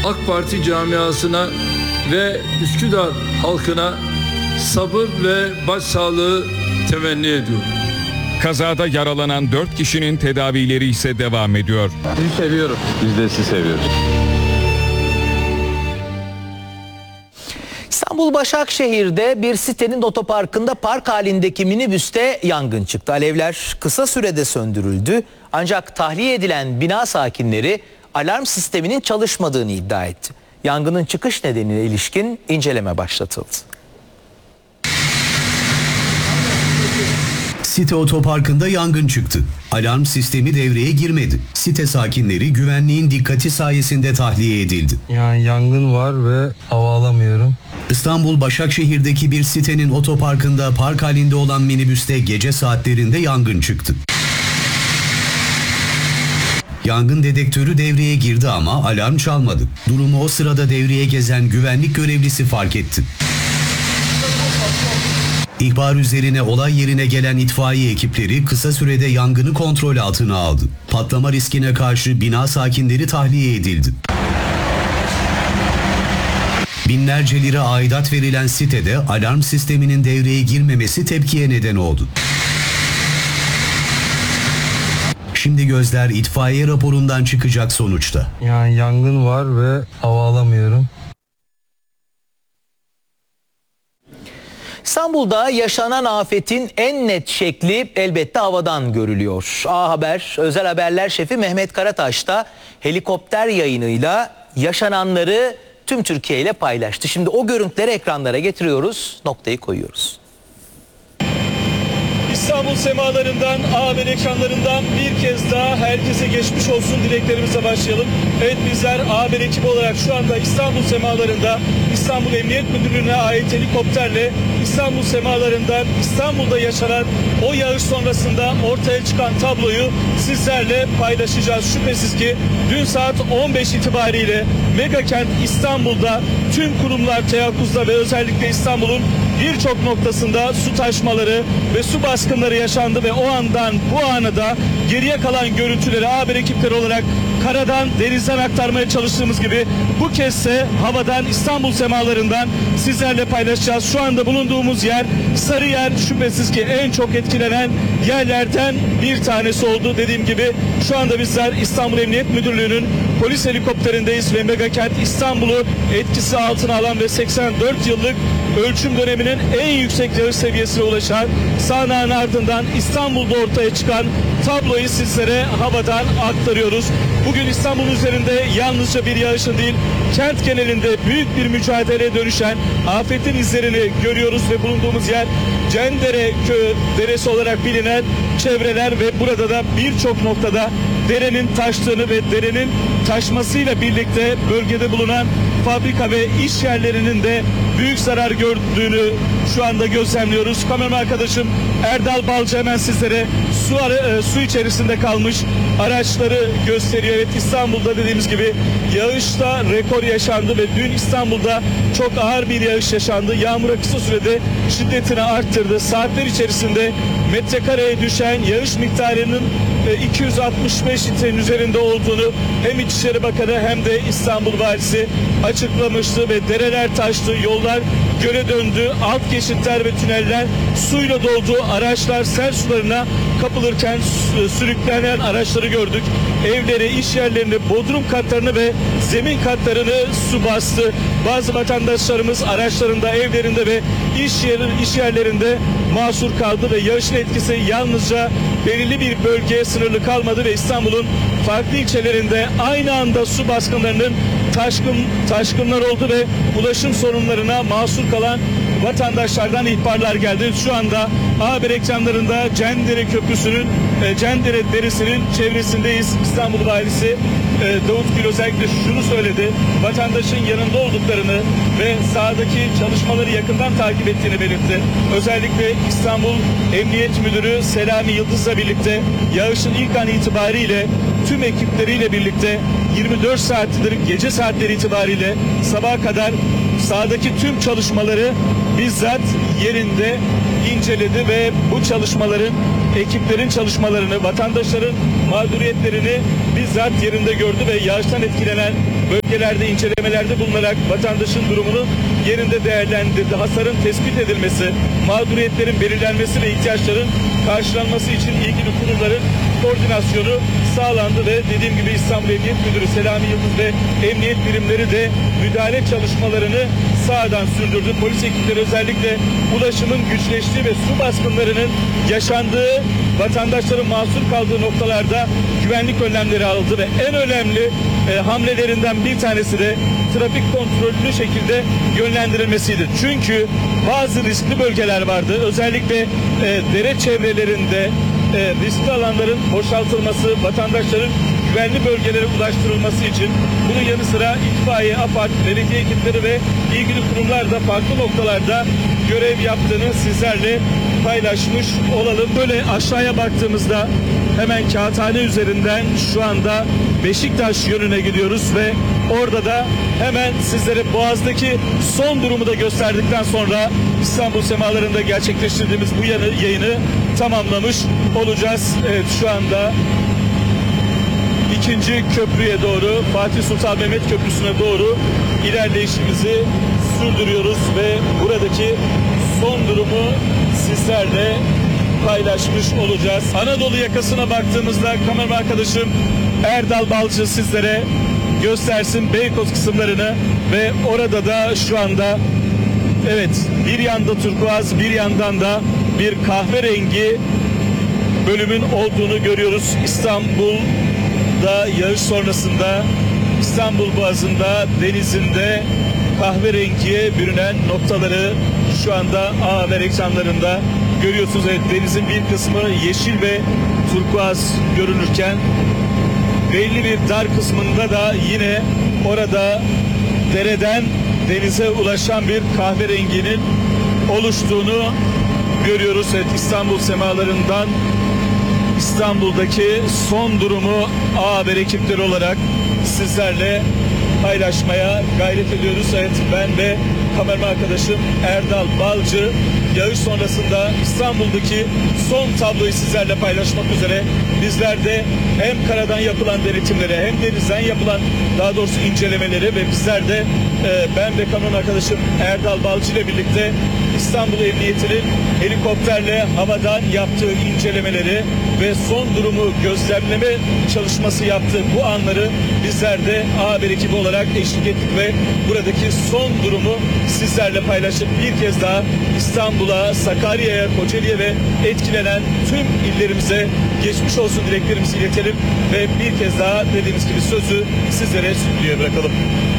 AK Parti camiasına ve Üsküdar halkına sabır ve başsağlığı temenni ediyorum. Kazada yaralanan 4 kişinin tedavileri ise devam ediyor. Sizi seviyorum. Biz de sizi seviyoruz. İstanbul Başakşehir'de bir sitenin otoparkında park halindeki minibüste yangın çıktı. Alevler kısa sürede söndürüldü. Ancak tahliye edilen bina sakinleri alarm sisteminin çalışmadığını iddia etti. Yangının çıkış nedenine ilişkin inceleme başlatıldı. Site otoparkında yangın çıktı. Alarm sistemi devreye girmedi. Site sakinleri güvenliğin dikkati sayesinde tahliye edildi. Yani yangın var ve hava alamıyorum. İstanbul Başakşehir'deki bir sitenin otoparkında park halinde olan minibüste gece saatlerinde yangın çıktı. Yangın dedektörü devreye girdi ama alarm çalmadı. Durumu o sırada devreye gezen güvenlik görevlisi fark etti. İhbar üzerine olay yerine gelen itfaiye ekipleri kısa sürede yangını kontrol altına aldı. Patlama riskine karşı bina sakinleri tahliye edildi. Binlerce lira aidat verilen sitede alarm sisteminin devreye girmemesi tepkiye neden oldu. Şimdi gözler itfaiye raporundan çıkacak sonuçta. Yani yangın var ve hava alamıyorum. İstanbul'da yaşanan afetin en net şekli elbette havadan görülüyor. A Haber, Özel Haberler Şefi Mehmet Karataş da helikopter yayınıyla yaşananları tüm Türkiye ile paylaştı. Şimdi o görüntüleri ekranlara getiriyoruz, noktayı koyuyoruz. İstanbul semalarından, A Haber ekranlarından bir kez daha herkese geçmiş olsun dileklerimize başlayalım. Evet, bizler A Haber ekibi olarak şu anda İstanbul semalarında İstanbul Emniyet Müdürlüğü'ne ait helikopterle İstanbul semalarından İstanbul'da yaşanan o yağış sonrasında ortaya çıkan tabloyu sizlerle paylaşacağız. Şüphesiz ki dün saat 15 itibariyle mega kent İstanbul'da tüm kurumlar teyakkuzda ve özellikle İstanbul'un birçok noktasında su taşmaları ve su baskınları yaşandı ve o andan bu ana da geriye kalan görüntüleri haber ekipleri olarak karadan, denizden aktarmaya çalıştığımız gibi bu kezde havadan, İstanbul semalarından sizlerle paylaşacağız. Şu anda bulunduğumuz yer Sarıyer, şüphesiz ki en çok etkilenen yerlerden bir tanesi oldu. Dediğim gibi şu anda bizler İstanbul Emniyet Müdürlüğü'nün polis helikopterindeyiz ve megakent İstanbul'u etkisi altına alan ve 84 yıllık ölçüm döneminin en yüksek yağış seviyesine ulaşan sağanağın ardından İstanbul'da ortaya çıkan tabloyu sizlere havadan aktarıyoruz. Bugün İstanbul üzerinde yalnızca bir yağışın değil, kent genelinde büyük bir mücadeleye dönüşen afetin izlerini görüyoruz ve bulunduğumuz yer Cendere Köyü deresi olarak bilinen çevreler ve burada da birçok noktada derenin taştığını ve derenin taşmasıyla birlikte bölgede bulunan fabrika ve iş yerlerinin de büyük zarar gördüğünü şu anda gözlemliyoruz. Kameraman arkadaşım Erdal Balcı hemen sizlere su içerisinde kalmış araçları gösteriyor. Evet, İstanbul'da dediğimiz gibi yağışta rekor yaşandı ve dün İstanbul'da çok ağır bir yağış yaşandı. Yağmura kısa sürede şiddetini arttırdı. Saatler içerisinde metrekareye düşen yağış miktarının 265 litrenin üzerinde olduğunu hem İçişleri Bakanı hem de İstanbul Valisi açıklamıştı ve dereler taştı, yollar göle döndü, alt geçitler ve tüneller suyla doldu, araçlar sel sularına kapılırken sürüklenen araçları gördük. Evleri, iş yerlerini, bodrum katlarını ve zemin katlarını su bastı. Bazı vatandaşlarımız araçlarında, evlerinde ve iş yerlerinde mahsur kaldı ve yağışın etkisi yalnızca belirli bir bölgeye sınırlı kalmadı ve İstanbul'un farklı ilçelerinde aynı anda su baskınlarının taşkınlar oldu ve ulaşım sorunlarına mahsur kalan vatandaşlardan ihbarlar geldi. Şu anda A Haber ekranlarında Cendere Köprüsü'nün, Cendere Deresi'nin çevresindeyiz. İstanbul Valisi Davut Gül özellikle şunu söyledi. Vatandaşın yanında olduklarını ve sahadaki çalışmaları yakından takip ettiğini belirtti. Özellikle İstanbul Emniyet Müdürü Selami Yıldız'la birlikte yağışın ilk an itibariyle tüm ekipleriyle birlikte 24 saattir gece saatleri itibariyle sabaha kadar sahadaki tüm çalışmaları bizzat yerinde inceledi ve bu çalışmaların, ekiplerin çalışmalarını, vatandaşların mağduriyetlerini bizzat yerinde gördü ve yağıştan etkilenen bölgelerde incelemelerde bulunarak vatandaşın durumunu yerinde değerlendirdi. Hasarın tespit edilmesi, mağduriyetlerin belirlenmesi ve ihtiyaçların karşılanması için ilgili kurumların koordinasyonu sağlandı ve dediğim gibi İstanbul Emniyet Müdürü Selami Yıldız ve emniyet birimleri de müdahale çalışmalarını sağdan sürdürdü. Polis ekipleri özellikle ulaşımın güçleştiği ve su baskınlarının yaşandığı, vatandaşların mahsur kaldığı noktalarda güvenlik önlemleri aldı ve en önemli hamlelerinden bir tanesi de trafik kontrollü şekilde yönlendirilmesiydi. Çünkü bazı riskli bölgeler vardı. Özellikle dere çevrelerinde riskli alanların boşaltılması, vatandaşların güvenli bölgelere ulaştırılması için bunun yanı sıra itfaiye, AFAD, belediye ekipleri ve ilgili kurumlar da farklı noktalarda görev yaptığını sizlerle paylaşmış olalım. Böyle aşağıya baktığımızda hemen Kağıthane üzerinden şu anda Beşiktaş yönüne gidiyoruz ve orada da hemen sizlere Boğaz'daki son durumu da gösterdikten sonra İstanbul semalarında gerçekleştirdiğimiz bu yayını tamamlamış olacağız. Evet, şu anda ikinci köprüye doğru, Fatih Sultan Mehmet Köprüsü'ne doğru ilerleyişimizi sürdürüyoruz ve buradaki son durumu sizlerle paylaşmış olacağız. Anadolu yakasına baktığımızda kamera arkadaşım Erdal Balcı sizlere göstersin Beykoz kısımlarını ve orada da şu anda evet bir yanda turkuaz, bir yandan da bir kahverengi bölümün olduğunu görüyoruz. İstanbul'da yağış sonrasında İstanbul Boğazı'nda, denizinde kahverengiye bürünen noktaları şu anda A Haber ekranlarında görüyorsunuz. Evet, denizin bir kısmı yeşil ve turkuaz görünürken belli bir dar kısmında da yine orada dereden denize ulaşan bir kahverenginin oluştuğunu görüyoruz. Evet, İstanbul semalarından İstanbul'daki son durumu A Haber ekipleri olarak sizlerle paylaşmaya gayret ediyoruz. Evet, ben ve kameraman arkadaşım Erdal Balcı yağış sonrasında İstanbul'daki son tabloyu sizlerle paylaşmak üzere bizler de hem karadan yapılan denetimlere hem denizden yapılan daha doğrusu incelemeleri ve bizler de ben ve kameraman arkadaşım Erdal Balcı ile birlikte İstanbul Emniyeti'nin helikopterle havadan yaptığı incelemeleri ve son durumu gözlemleme çalışması yaptığı bu anları bizler de A Haber ekibi olarak eşlik ettik ve buradaki son durumu sizlerle paylaşıp bir kez daha İstanbul'a, Sakarya'ya, Kocaeli'ye ve etkilenen tüm illerimize geçmiş olsun dileklerimizi iletelim ve bir kez daha dediğimiz gibi sözü sizlere stüdyoya bırakalım.